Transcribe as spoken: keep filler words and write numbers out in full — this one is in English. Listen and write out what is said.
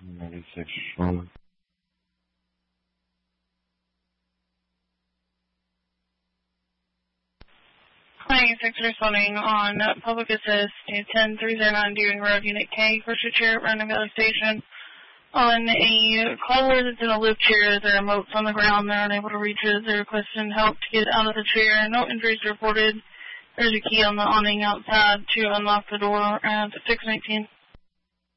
ninety-six Charlotte. Hi, thanks for responding on uh, Public Assist ten three zero nine Deering Road, Unit K, first chair at Random Valley Station. On a caller that's in a lift chair, there are moats on the ground. They're unable to reach it. They're requesting help to get out of the chair. No injuries reported. There's a key on the awning outside to unlock the door at six nineteen.